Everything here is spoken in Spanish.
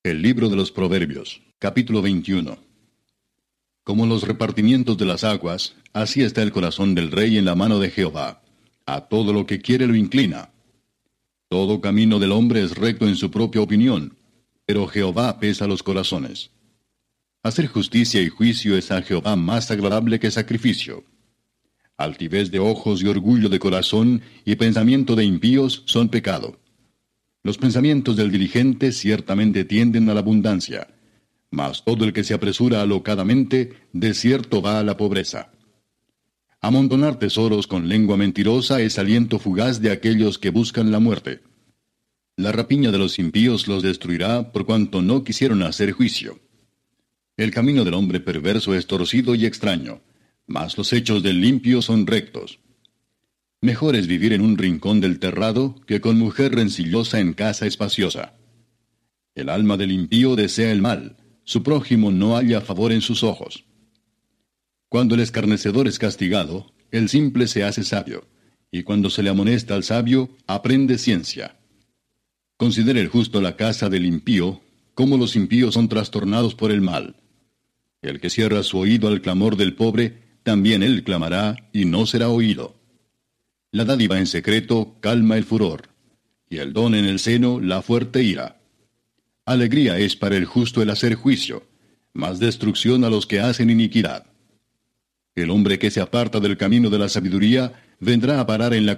El libro de los Proverbios, capítulo 21. Como los repartimientos de las aguas, así está el corazón del rey en la mano de Jehová. A todo lo que quiere lo inclina. Todo camino del hombre es recto en su propia opinión, pero Jehová pesa los corazones. Hacer justicia y juicio es a Jehová más agradable que sacrificio. Altivez de ojos y orgullo de corazón y pensamiento de impíos son pecado. Los pensamientos del diligente ciertamente tienden a la abundancia, mas todo el que se apresura alocadamente, de cierto va a la pobreza. Amontonar tesoros con lengua mentirosa es aliento fugaz de aquellos que buscan la muerte. La rapiña de los impíos los destruirá por cuanto no quisieron hacer juicio. El camino del hombre perverso es torcido y extraño, mas los hechos del limpio son rectos. Mejor es vivir en un rincón del terrado que con mujer rencillosa en casa espaciosa. El alma del impío desea el mal, su prójimo no halla favor en sus ojos. Cuando el escarnecedor es castigado, el simple se hace sabio, y cuando se le amonesta al sabio, aprende ciencia. Considera el justo la casa del impío, cómo los impíos son trastornados por el mal. El que cierra su oído al clamor del pobre, también él clamará, y no será oído. La dádiva en secreto calma el furor, y el don en el seno la fuerte ira. Alegría es para el justo el hacer juicio, mas destrucción a los que hacen iniquidad. El hombre que se aparta del camino de la sabiduría vendrá a parar en la